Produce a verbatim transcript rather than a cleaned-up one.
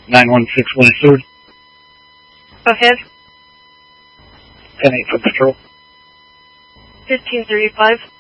nine one six West Third. Go ahead. ten eight for patrol. fifteen thirty-five.